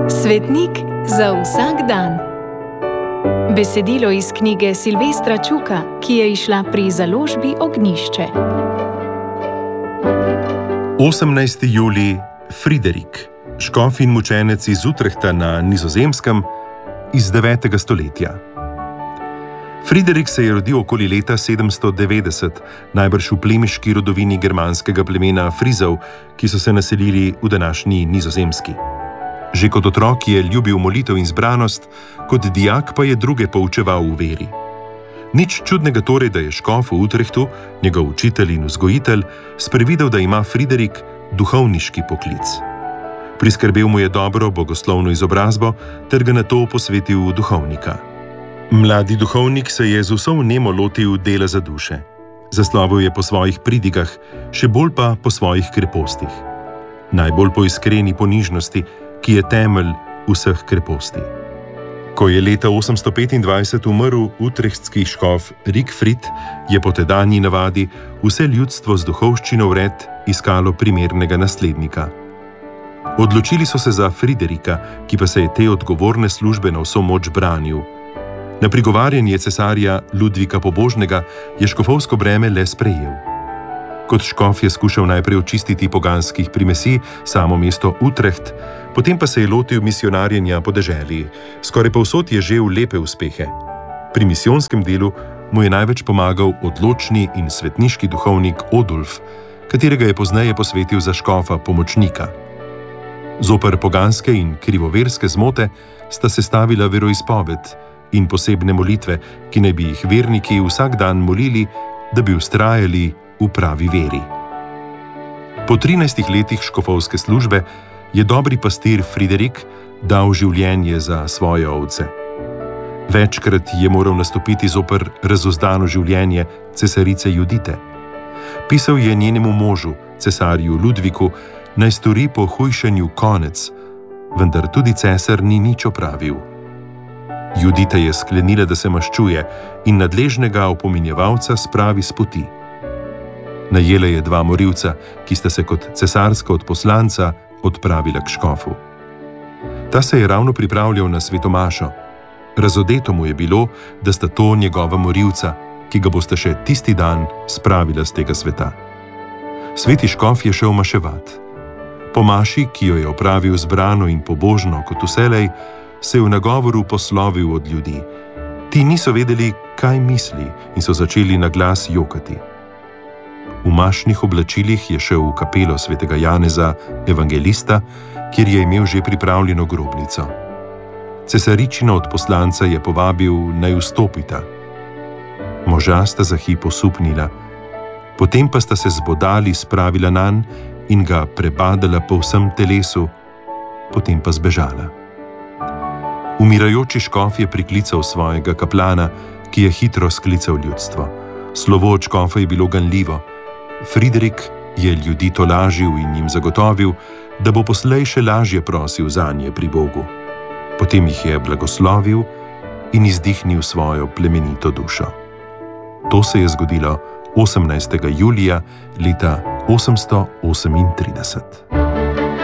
Svetnik za vsak dan. Besedilo iz knjige Silvestra Čuka, ki je izšla pri založbi Ognjišče. 18. julij, Friderik, škof in mučenec iz Utrehta na Nizozemskem iz 9. stoletja. Friderik se je rodil okoli leta 790, najbrž v plemiški rodovini germanskega plemena Frizov, ki so se naselili v današnji Nizozemski. Že kot otrok je ljubil molitev in zbranost, kot dijak pa je druge poučeval v veri. Nič čudnega torej, da je škof v Utrehtu, njegov učitelj in vzgojitelj, sprevidel, da ima Friderik duhovniški poklic. Priskrbel mu je dobro bogoslovno izobrazbo ter ga nato posvetil v duhovnika. Mladi duhovnik se je z vso vnemo lotil dela za duše. Zaslovel je po svojih pridigah, še bolj pa po svojih krepostih. Najbolj po iskreni ponižnosti, ki je temelj vseh kreposti. Ko je leta 825 umrl utrechtski škof Rigfrid, je po tedanji navadi vse ljudstvo z duhovščino vred iskalo primernega naslednika. Odločili so se za Friderika, ki pa se je te odgovorne službe na vso moč branil. Na prigovarjanje cesarja Ludvika Pobožnega je škofovsko breme le sprejel. Kot škof je skušal najprej očistiti poganskih primesi samo mesto Utrecht, potem pa se je lotil misijonarjenja po deželi. Skoraj povsod je žel lepe uspehe. Pri misijonskem delu mu je največ pomagal odločni in svetniški duhovnik Odulf, katerega je pozneje posvetil za škofa pomočnika. Zoper poganske in krivoverske zmote sta sestavila veroizpoved in posebne molitve, ki naj bi jih verniki vsak dan molili, da bi vztrajali v pravi veri. Po 13 letih škofovske službe je dobri pastir Friderik dal življenje za svoje ovce. Večkrat je moral nastopiti zoper razuzdano življenje cesarice Judite. Pisal je njenemu možu, cesarju Ludviku, naj stori po hujšanju konec, vendar tudi cesar ni nič opravil. Judita je sklenila, da se maščuje in nadležnega opominjevalca spravi s poti. Najela je 2 morilca, ki sta se kot cesarska odposlanca odpravila k škofu. Ta se je ravno pripravljal na svetomašo. Razodeto mu je bilo, da sta to njegova morilca, ki ga bosta še tisti dan spravila z tega sveta. Sveti škof je šel maševat. Po maši, ki jo je opravil zbrano in pobožno kot vselej, se je v nagovoru poslovil od ljudi. Ti niso vedeli, kaj misli, in so začeli na glas jokati. V mašnih oblačilih je šel v kapelo svetega Janeza Evangelista, kjer je imel že pripravljeno grobnico. Cesaričina odposlanca je povabil, naj vstopita. Moža sta za hip osupnila, potem pa sta se zbodali spravila nanj in ga prebadala po vsem telesu, potem pa zbežala. Umirajoči škof je priklical svojega kaplana, ki je hitro sklical ljudstvo. Slovo od škofa je bilo ganljivo. Friderik je ljudi tolažil in jim zagotovil, da bo poslej še lažje prosil zanje pri Bogu. Potem jih je blagoslovil in izdihnil svojo plemenito dušo. To se je zgodilo 18. julija leta 838.